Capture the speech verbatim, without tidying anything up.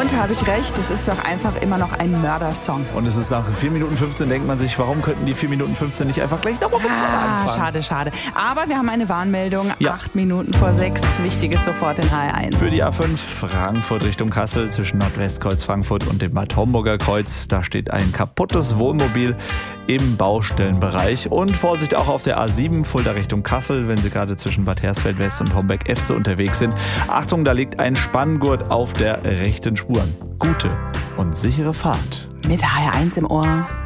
Absolut, habe ich recht. Es ist doch einfach immer noch ein Mördersong. Und es ist nach vier Minuten fünfzehn, denkt man sich, warum könnten die vier Minuten fünfzehn nicht einfach gleich nochmal von vorne Ah, anfangen? schade, schade. Aber wir haben eine Warnmeldung. Ja. Acht Minuten vor sechs. Wichtiges sofort in H R eins. Für die A fünf Frankfurt Richtung Kassel zwischen Nordwestkreuz Frankfurt und dem Bad Homburger Kreuz. Da steht ein kaputtes Wohnmobil im Baustellenbereich. Und Vorsicht auch auf der A sieben Fulda Richtung Kassel, wenn Sie gerade zwischen Bad Hersfeld West und Homberg-Efze unterwegs sind. Achtung, da liegt ein Spanngurt auf der rechten Spur. Gute und sichere Fahrt. Mit H R eins im Ohr.